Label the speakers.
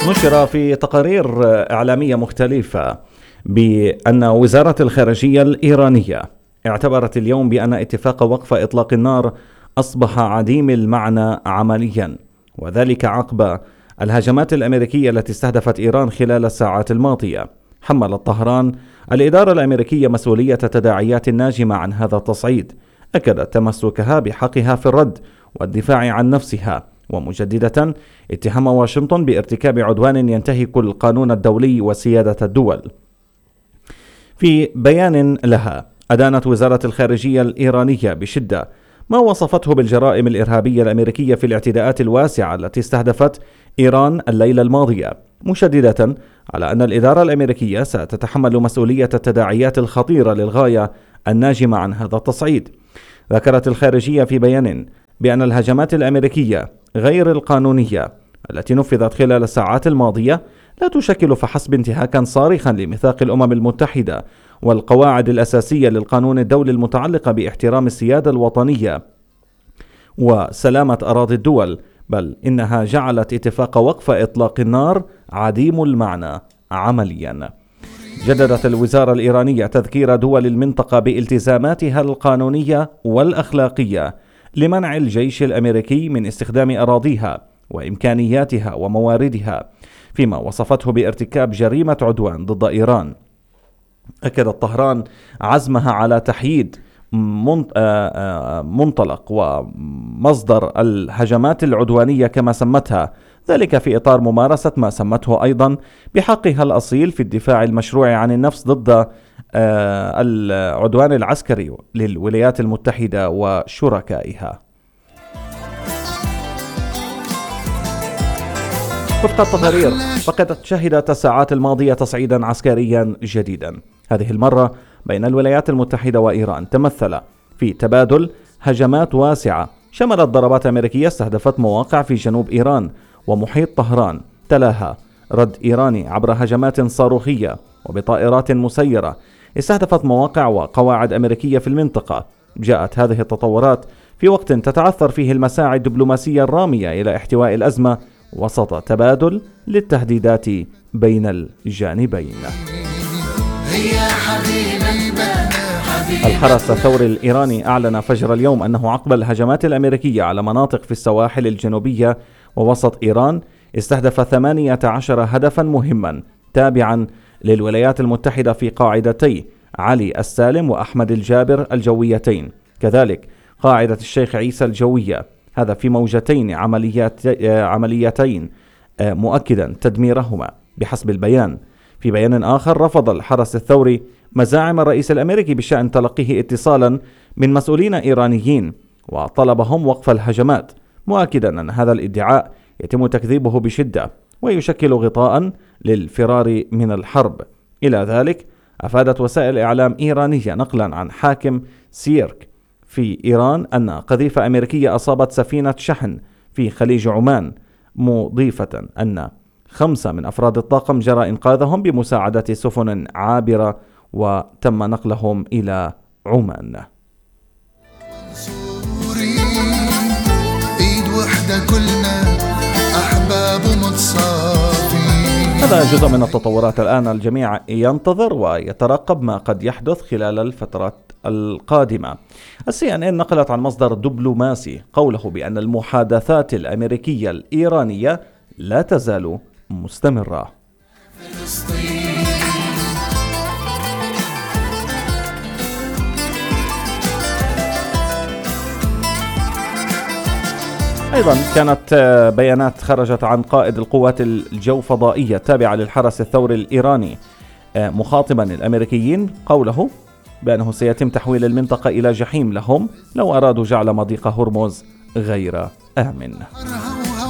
Speaker 1: نشر في تقارير إعلامية مختلفة بأن وزارة الخارجية الإيرانية اعتبرت اليوم بأن اتفاق وقف إطلاق النار أصبح عديم المعنى عمليا، وذلك عقب الهجمات الأمريكية التي استهدفت إيران خلال الساعات الماضية. حملت طهران الإدارة الأمريكية مسؤولية تداعيات ناجمة عن هذا التصعيد، أكدت تمسكها بحقها في الرد والدفاع عن نفسها، ومجددة اتهام واشنطن بارتكاب عدوان ينتهك القانون الدولي وسيادة الدول. في بيان لها أدانت وزارة الخارجية الإيرانية بشدة ما وصفته بالجرائم الإرهابية الأمريكية في الاعتداءات الواسعة التي استهدفت إيران الليلة الماضية، مشددة على أن الإدارة الأمريكية ستتحمل مسؤولية التداعيات الخطيرة للغاية الناجمة عن هذا التصعيد. ذكرت الخارجية في بيان بأن الهجمات الأمريكية غير القانونية التي نفذت خلال الساعات الماضية لا تشكل فحسب انتهاكا صارخا لميثاق الأمم المتحدة والقواعد الأساسية للقانون الدولي المتعلقة باحترام السيادة الوطنية وسلامة أراضي الدول، بل إنها جعلت اتفاق وقف إطلاق النار عديم المعنى عمليا. جددت الوزارة الإيرانية تذكير دول المنطقة بالتزاماتها القانونية والأخلاقية لمنع الجيش الأمريكي من استخدام أراضيها وإمكانياتها ومواردها، فيما وصفته بارتكاب جريمة عدوان ضد إيران. أكدت طهران عزمها على تحييد منطلق ومصدر الهجمات العدوانية كما سمتها، ذلك في إطار ممارسة ما سمته أيضا بحقها الأصيل في الدفاع المشروع عن النفس ضد العدوان العسكري للولايات المتحدة وشركائها. وفق التقارير فقد شهدت الساعات الماضية تصعيدا عسكريا جديدا، هذه المرة بين الولايات المتحدة وإيران، تمثل في تبادل هجمات واسعة شملت ضربات أمريكية استهدفت مواقع في جنوب إيران ومحيط طهران، تلاها رد إيراني عبر هجمات صاروخية وبطائرات مسيرة استهدفت مواقع وقواعد أمريكية في المنطقة. جاءت هذه التطورات في وقت تتعثر فيه المساعي الدبلوماسية الرامية إلى احتواء الأزمة وسط تبادل للتهديدات بين الجانبين. الحرس الثوري الإيراني أعلن فجر اليوم أنه عقب الهجمات الأمريكية على مناطق في السواحل الجنوبية ووسط إيران استهدف 18 هدفا مهما تابعا للولايات المتحدة في قاعدتي علي السالم وأحمد الجابر الجويتين، كذلك قاعدة الشيخ عيسى الجوية، هذا في موجتين عمليتين مؤكدا تدميرهما بحسب البيان. في بيان آخر رفض الحرس الثوري مزاعم الرئيس الأمريكي بشأن تلقيه اتصالا من مسؤولين إيرانيين وطلبهم وقف الهجمات، مؤكدا أن هذا الادعاء يتم تكذيبه بشدة ويشكل غطاء للفرار من الحرب. إلى ذلك أفادت وسائل إعلام إيرانية نقلا عن حاكم سيرك في إيران أن قذيفة أمريكية أصابت سفينة شحن في خليج عمان، مضيفة أن 5 من أفراد الطاقم جرى إنقاذهم بمساعدة سفن عابرة وتم نقلهم إلى عمان. هذا جزء من التطورات. الآن الجميع ينتظر ويترقب ما قد يحدث خلال الفترات القادمة. CNN نقلت عن مصدر دبلوماسي قوله بأن المحادثات الأمريكية الإيرانية لا تزال مستمرة. أيضا كانت بيانات خرجت عن قائد القوات الجوفضائية التابعة للحرس الثوري الإيراني مخاطبا الأمريكيين قوله بأنه سيتم تحويل المنطقة إلى جحيم لهم لو أرادوا جعل مضيق هرمز غير آمن.